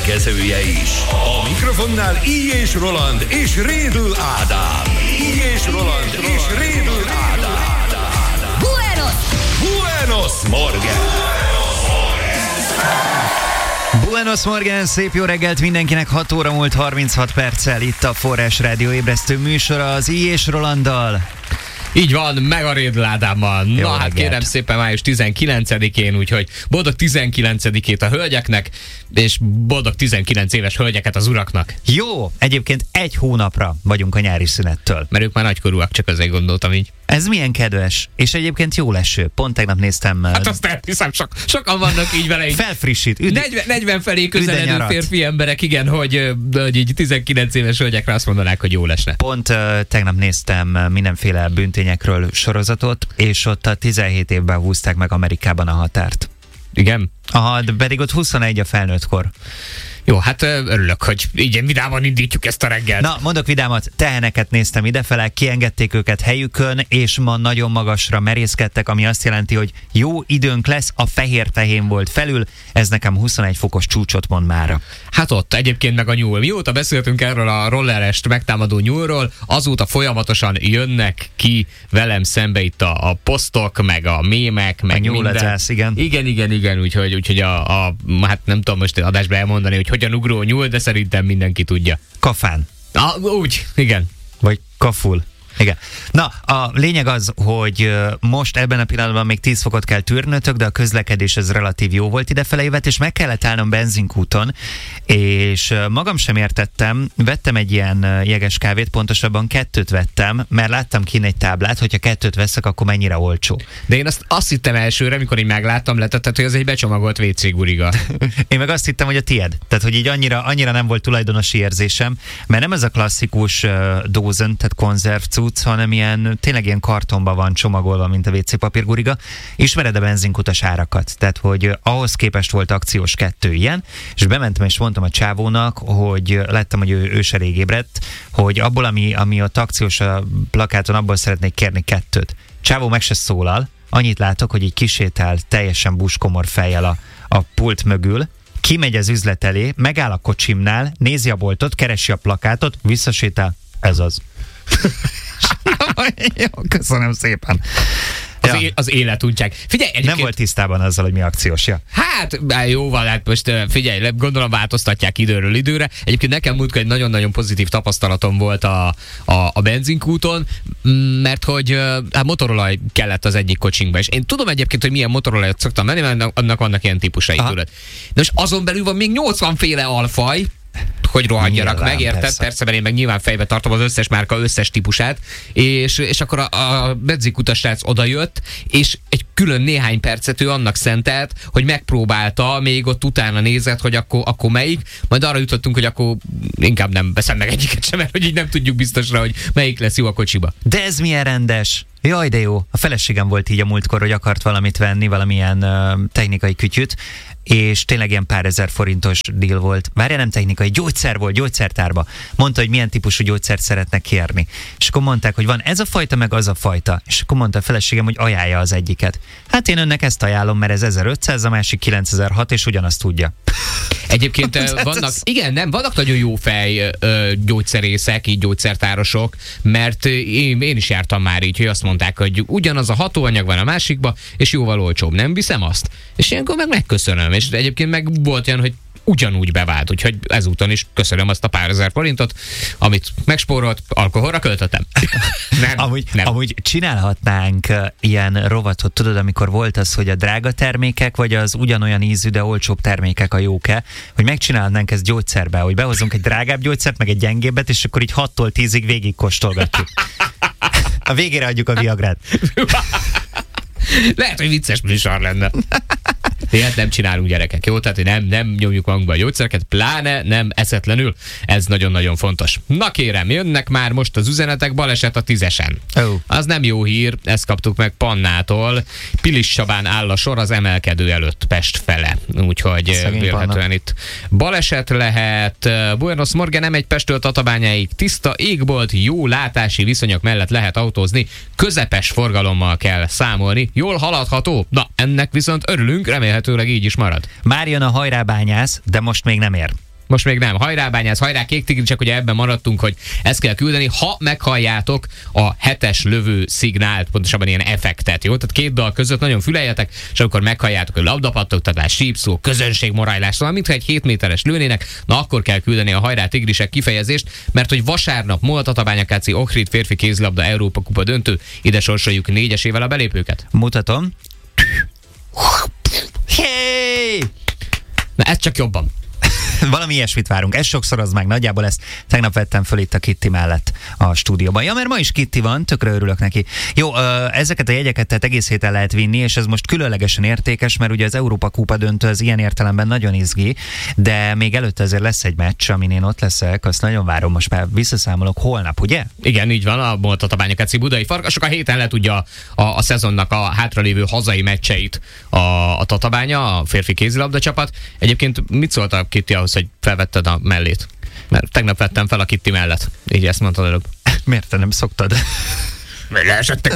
Kezője is. A mikrofonnál I. és Roland és Rédül Ádám. I. és Roland és Rédül Ádám. Buenos Morgen! Buenos Morgen, szép jó reggelt mindenkinek, 6 óra múlt 36 perccel itt a Forrás Rádió ébresztő műsora az I. és Rolanddal. Így van, meg a Rédl Ádámmal. Na hát reggelt. Kérem szépen május 19-én, úgyhogy boldog 19-ét a hölgyeknek, és boldog 19 éves hölgyeket az uraknak. Jó, egyébként egy hónapra vagyunk a nyári szünettől. Mert ők már nagykorúak, csak azért gondoltam így. Ez milyen kedves, és egyébként jó leső. Pont tegnap néztem... Hát azt elhiszem, sokan vannak így vele. Így felfrissít. 40 felé közeledő férfi emberek, igen, hogy így 19 éves hölgyekre azt mondanák, hogy jó lesne. Pont tegnap néztem mindenféle bűntényekről sorozatot, és ott a 17 évben húzták meg Amerikában a határt. Igen? Aha, de pedig ott 21 a felnőttkor. Jó, hát örülök, hogy így vidáman indítjuk ezt a reggelt. Na, mondok vidámat, teheneket néztem idefele, kiengedték őket helyükön, és ma nagyon magasra merészkedtek, ami azt jelenti, hogy jó időnk lesz, a fehér tehén volt felül, ez nekem 21 fokos csúcsot mond mára. Hát ott egyébként meg a nyúl. Mióta beszéltünk erről a rollerest megtámadó nyúlról, azóta folyamatosan jönnek ki velem szembe itt a posztok, meg a mémek, meg a nyúlazász, igen. Igen, úgyhogy hát nem tudom most adásba elmondani, hogy hogyan ugró nyúl, de szerintem mindenki tudja. Kafán. Úgy, igen. Vagy kaful. Igen. Na, a lényeg az, hogy most ebben a pillanatban még 10 fokot kell tűrnötök, de a közlekedés ez relatív jó volt idefele jövet, és meg kellett állnom benzinkúton, és magam sem értettem, vettem egy ilyen jeges kávét, pontosabban 2 vettem, mert láttam kint egy táblát, hogyha 2 veszek, akkor mennyire olcsó. De én azt hittem elsőre, amikor így megláttam, letetted, hogy az egy becsomagolt WC guriga. Én meg azt hittem, hogy a tied. Tehát, hogy így annyira nem volt tulajdonosi érzésem, mert nem ez a klasszikus dozen, tehát konzerv cucc, hanem tényleg ilyen kartonban van csomagolva, mint a WC papírguriga. Ismered a benzinkutas árakat? Tehát, hogy ahhoz képest volt akciós 2 ilyen, és bementem és mondtam a csávónak, hogy láttam, hogy ő se rég ébredt, hogy abból, ami ott akciós a plakáton, abból szeretnék kérni 2. Csávó meg se szólal, annyit látok, hogy így kisétál teljesen buskomor fejjel a pult mögül, kimegy az üzlet elé, megáll a kocsimnál, nézi a boltot, keresi a plakátot, visszasétál, ez az. Jó, köszönöm szépen. Az élet útjság. Figyelj, egyébként... Nem volt tisztában azzal, hogy mi akciós, ja? Hát, jóval, hát most figyelj, gondolom változtatják időről időre. Egyébként nekem múltkor egy nagyon-nagyon pozitív tapasztalatom volt a benzinkúton, mert hogy hát motorolaj kellett az egyik kocsinkba, és én tudom egyébként, hogy milyen motorolajat szoktam menni, mert annak vannak ilyen típusai, tudod. De most azon belül van még 80 féle alfaj, hogy rohadjanak meg, érted? Persze, mert én meg nyilván fejbe tartom az összes márka összes típusát, és akkor a benzinkutas srác odajött, és egy külön néhány percet ő annak szentelt, hogy megpróbálta, még ott utána nézett, hogy akkor melyik, majd arra jutottunk, hogy akkor inkább nem veszem meg egyiket sem, mert hogy így nem tudjuk biztosra, hogy melyik lesz jó a kocsiba. De ez milyen rendes! Jaj, de jó. A feleségem volt így a múltkor, hogy akart valamit venni, valamilyen technikai kütyüt, és tényleg ilyen pár ezer forintos deal volt. Várjál, nem technikai, gyógyszer volt, gyógyszertárba. Mondta, hogy milyen típusú gyógyszert szeretne kérni. És akkor mondták, hogy van ez a fajta, meg az a fajta. És akkor mondta a feleségem, hogy ajánlja az egyiket. Hát én önnek ezt ajánlom, mert ez 1500, a másik 9006, és ugyanazt tudja. Egyébként vannak nagyon jó fej gyógyszerészek, így gyógyszertárosok, mert én is jártam már így, hogy azt mondták, hogy ugyanaz a hatóanyag van a másikba, és jóval olcsóbb, nem viszem azt? És ilyenkor meg megköszönöm, és egyébként meg volt olyan, hogy ugyanúgy bevált, úgyhogy ezúton is köszönöm azt a pár ezer forintot, amit megspórolt, alkoholra költöttem. Amúgy csinálhatnánk ilyen rovatot, tudod, amikor volt az, hogy a drága termékek, vagy az ugyanolyan ízű, de olcsóbb termékek a jók-e, hogy megcsinálnánk ezt gyógyszerbe, hogy behozunk egy drágább gyógyszert, meg egy gyengébbet, és akkor így 6-tól 10-ig végig kóstolgatjuk. A végére adjuk a Viagrát. Lehet, hogy vicces műsor lenne. Ilyet nem csinálunk, gyerekek, jó? Tehát nem nyomjuk magunkba a gyógyszereket, pláne nem eszetlenül. Ez nagyon-nagyon fontos. Na kérem, jönnek már most az üzenetek, baleset a 10-esen. Oh. Az nem jó hír, ezt kaptuk meg Pannától. Pilissabán áll a sor az emelkedő előtt Pest fele. Úgyhogy vélhetően itt baleset lehet. Buenos Morgen, nem egy Pesttől Tatabányáig. Tiszta égbolt, jó látási viszonyok mellett lehet autózni. Közepes forgalommal kell számolni. Jól haladható? Na, ennek viszont örülünk, remélhetőleg így is marad. Már jön a hajrábányász, de most még nem ér. Most még nem. Hajrá Bányász, hajrá Kék Tigris, csak ugye ebben maradtunk, hogy ezt kell küldeni, ha meghalljátok a 7-es lövő szignált, pontosabban ilyen effektet, jó? Tehát 2 dal között nagyon füleljetek, és akkor meghalljátok, hogy labdapattogtatás, sípszó, közönségmorajlás, szóval mintha egy 7 méteres lőnének, na akkor kell küldeni a hajrá Tigrisek kifejezést, mert hogy vasárnap Mol-Tatabánya KC Ohrid férfi kézilabda Európa kupa döntő, ide sorsoljuk 4-esével a belépőket. Mutatom. Hey! Na ez csak jobban. Valami ilyesmit várunk. Ez sokszor az meg. Nagyjából ezt tegnap vettem föl itt a Kitty mellett a stúdióban. Ja, mert ma is Kitty van, tökre örülök neki. Jó, ezeket a jegyeket tehát egész héten lehet vinni, és ez most különlegesen értékes, mert ugye az Európa kupa döntő az ilyen értelemben nagyon izgi, de még előtte azért lesz egy meccs, amin én ott leszek, azt nagyon várom, most már visszaszámolok holnap, ugye? Igen, így van, a Mol-Tatabánya KC budai farkasok a héten letudja a szezonnak a hátralévő hazai meccseit a Tatabánya, a férfi kézilabda csapat. Egyébként mit szólt a Kitty ahhoz, hogy felvetted a mellét? Mert tegnap vettem fel a Kitty mellett. Így ezt mondtad előbb. Miért te nem szoktad? Még leesettek.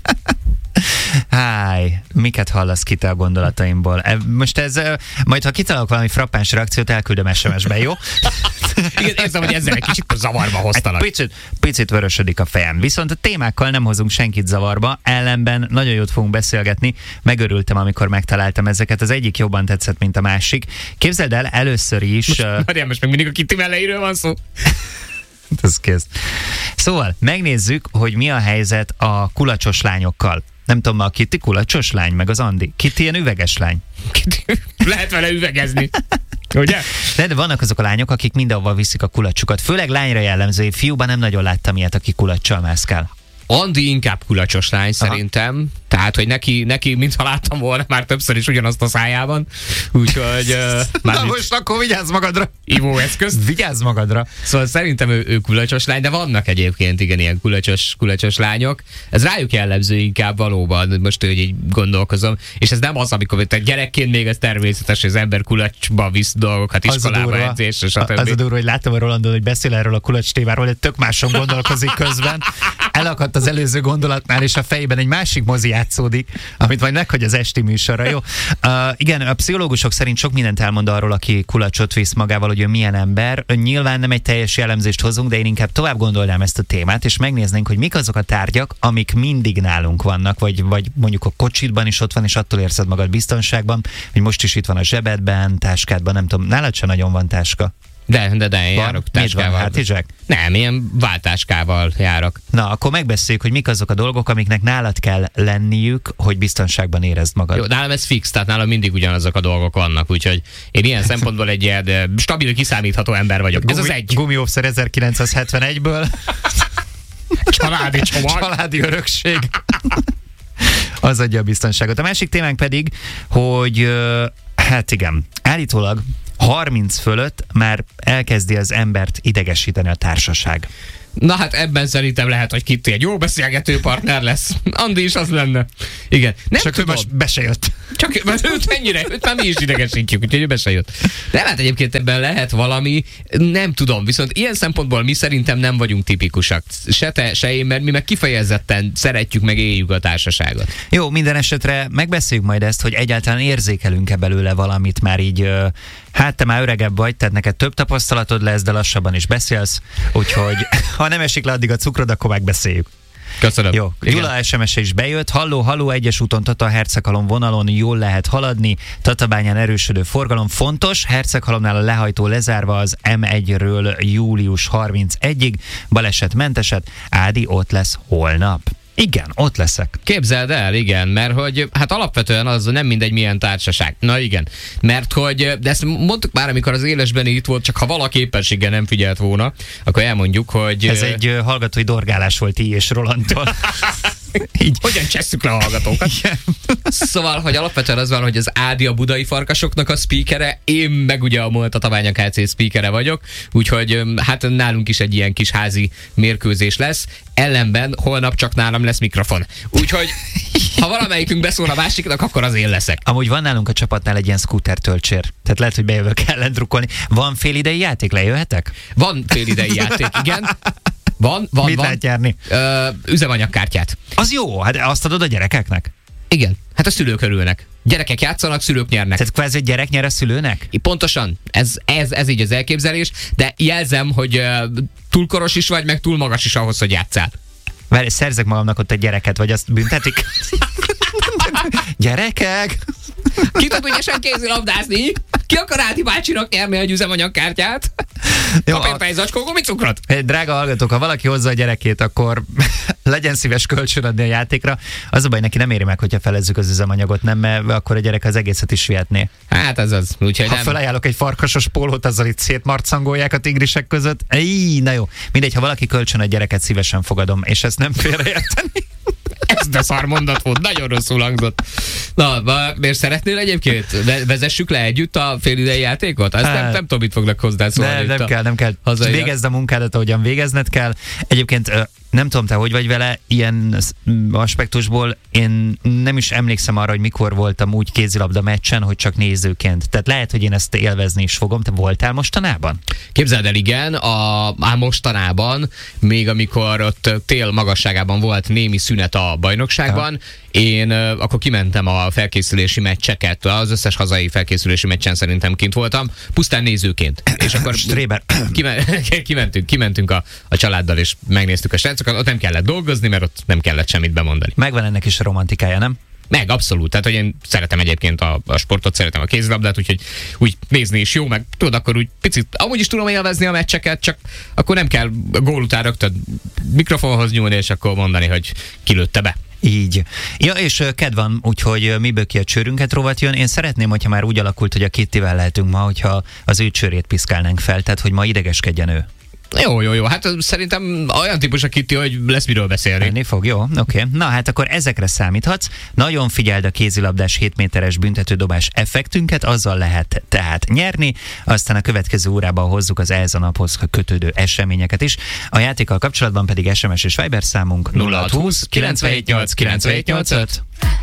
Háj, miket hallasz ki te a gondolataimból? Most ez, majd ha kitalálok valami frappáns reakciót, elküldöm SMS-ben, jó? Igen, érzem, hogy ezzel egy kicsit zavarba hoztalak. Picit vörösödik a fejem. Viszont a témákkal nem hozunk senkit zavarba, ellenben nagyon jót fogunk beszélgetni. Megörültem, amikor megtaláltam ezeket. Az egyik jobban tetszett, mint a másik. Képzeld el, először is... Most meg mindig a Kitty melleiről van szó. Ez kész. Szóval megnézzük, hogy mi a helyzet a kulacsos lányokkal. Nem tudom, a Kitty kulacsos lány, meg az Andi. Kitty ilyen üveges lány. Lehet vele üvegezni. Ugye? De vannak azok a lányok, akik mindenhova viszik a kulacsukat. Főleg lányra jellemző, fiúban nem nagyon láttam ilyet, aki kulacsal mászkál. Andi inkább kulacsos lány szerintem. Tehát, hogy neki mintha láttam volna már többször is ugyanazt a szájában. Úgyhogy... Na most akkor vigyázz magadra! Ivó eszköz. Vigyázz magadra! Szóval szerintem ő kulacsos lány, de vannak egyébként igen ilyen kulacsos lányok. Ez rájuk jellemző inkább valóban, most hogy így gondolkozom. És ez nem az, amikor te gyerekként még ez természetes, hogy az ember kulacsba visz dolgokat, iskolába, edzésre, stb. Az a durva, hogy láttam a Rolandon, hogy beszél erről a kulacs témáról, hogy tök máson gondolkozik közben. Elakadt az előző gondolatnál, és a fejében egy másik mozi játszódik, amit majd meghagy az esti műsorra, jó? Igen, a pszichológusok szerint sok mindent elmond arról, aki kulacsot visz magával, hogy ő milyen ember. Nyilván nem egy teljes jellemzést hozunk, de én inkább tovább gondolnám ezt a témát, és megnéznénk, hogy mik azok a tárgyak, amik mindig nálunk vannak, vagy mondjuk a kocsitban is ott van, és attól érzed magad biztonságban, hogy most is itt van a zsebedben, táskádban, nem tudom, nálad sem nagyon van táska. De én járok táskával. Hátizsák? Nem, ilyen váltáskával járok. Na, akkor megbeszéljük, hogy mik azok a dolgok, amiknek nálad kell lenniük, hogy biztonságban érezd magad. Jó, nálam ez fix, tehát nálam mindig ugyanazok a dolgok vannak, úgyhogy én ilyen szempontból egy ilyen stabil, kiszámítható ember vagyok. Ez az egy. Gumiószer 1971-ből. Családi csomag. Családi örökség. Az adja a biztonságot. A másik témánk pedig, hogy hát igen, állítólag 30 fölött már elkezdi az embert idegesíteni a társaság. Na hát ebben szerintem lehet, hogy Kitty egy jó beszélgető partner lesz. Andi is az lenne. Igen. Nem csak tudom. ő most be se jött. Csak mert őt már mi is idegesítjük, úgyhogy ő be se jött. De hát egyébként ebben lehet valami, nem tudom, viszont ilyen szempontból mi szerintem nem vagyunk tipikusak. Se te, se én, mert mi meg kifejezetten szeretjük, meg éljük a társaságot. Jó, minden esetre megbeszéljük majd ezt, hogy egyáltalán érzékelünk-e belőle valamit már így, hát te már öregebb vagy, tehát neked több tapasztalatod lesz, de lassabban is beszélsz, úgyhogy ha nem esik le addig a cukrod, akkor megbeszéljük. Köszönöm. Jó, Gyula SMS-e is bejött. Halló, egyes úton Tata-Herceghalom vonalon jól lehet haladni. Tatabányán erősödő forgalom fontos. Herceghalomnál a lehajtó lezárva az M1-ről július 31-ig. Balesetmenteset. Ádi ott lesz holnap. Igen, ott leszek. Képzeld el, igen, mert hogy hát alapvetően az nem mindegy milyen társaság. Na igen, mert hogy, de ezt mondtuk már, amikor az élesben itt volt, csak ha valaki éppenséggel nem figyelt volna, akkor elmondjuk, hogy... Ez egy hallgatói dorgálás volt így és Rolandtól. Így. Hogyan csesszük le a hallgatókat? Szóval, hogy alapvetően az van, hogy az Ádi a budai farkasoknak a speakere, én meg ugye a Mol-Tatabánya KC speakere vagyok, úgyhogy hát nálunk is egy ilyen kis házi mérkőzés lesz. Ellenben holnap csak nálam lesz mikrofon. Úgyhogy ha valamelyikünk beszól a másiknak, akkor az én leszek. Amúgy van nálunk a csapatnál egy ilyen scooter töltsér. Tehát lehet, hogy bejövök ellen drukkolni. Van félidei játék, lejöhetek? Van félidei játék, igen. Van. Mit lehet járni? Üzemanyagkártyát. Az jó, hát azt adod a gyerekeknek? Igen, hát a szülők örülnek. Gyerekek játszanak, szülők nyernek. Tehát kvázi egy gyerek nyer a szülőnek? Pontosan, ez így az elképzelés, de jelzem, hogy túl koros is vagy, meg túl magas is ahhoz, hogy játsszál. Várj, szerzek magamnak ott egy gyereket, vagy azt büntetik? Gyerekek! Ki tud ügyesen kézilabdázni? Ki akar Áti bácsinak nyerni egy üzemanyagkártyát? Kap érte egy zacskó gumicukrot? Drága hallgatók, ha valaki hozza a gyerekét, akkor legyen szíves kölcsönadni a játékra. Az a baj, neki nem éri meg, hogyha felezzük az üzemanyagot, nem, mert akkor a gyerek az egészet is vihetné. Hát ez az. Úgyhogy ha felajánlok egy farkasos pólót, azzal itt szétmarcangolják a tigrisek között. Na jó, mindegy, ha valaki kölcsön a gyereket, szívesen fogadom, és ezt nem félreérteni. Ez de szar mondat volt, nagyon rosszul hangzott. Na, miért szeretnél egyébként? Vezessük le együtt a félidei játékot? Ezt nem tudom, mit fognak hozzászólni. Nem kell. Végezd a munkádat, ahogyan végezned kell. Egyébként nem tudom, te hogy vagy vele, ilyen aspektusból én nem is emlékszem arra, hogy mikor voltam úgy kézilabda meccsen, hogy csak nézőként. Tehát lehet, hogy én ezt élvezni is fogom. Te voltál mostanában? Képzeld el, igen, mostanában, még amikor ott tél magasságában volt némi szünet a bajnokságban, én akkor kimentem a felkészülési meccseket, az összes hazai felkészülési meccsen szerintem kint voltam, pusztán nézőként. És akkor kimentünk a családdal, és megnéztük a srácokat, ott nem kellett dolgozni, mert ott nem kellett semmit bemondani. Megvan ennek is a romantikája, nem? Meg, abszolút. Tehát, hogy én szeretem egyébként a sportot, szeretem a kézilabdát, úgyhogy úgy nézni is jó, meg tudod, akkor úgy picit, amúgy is tudom élvezni a meccseket, csak akkor nem kell gól után rögtön mikrofonhoz nyúlni, és akkor mondani, hogy kilőtte be. Így. Ja, és kedv van, úgyhogy miből ki a csőrünket rovat jön. Én szeretném, hogyha már úgy alakult, hogy a Kittivel lehetünk ma, hogyha az ő csőrét piszkálnánk fel, tehát hogy ma idegeskedjen ő. Jó. Hát szerintem olyan típus a Kitty, hogy lesz miről beszélni. Menni fog, jó? Oké. Na hát akkor ezekre számíthatsz. Nagyon figyeld a kézilabdás 7 méteres büntetődobás effektünket, azzal lehet tehát nyerni. Aztán a következő órában hozzuk az ehhez a naphoz kötődő eseményeket is. A játékkal kapcsolatban pedig SMS és Viber számunk 0620 978 985.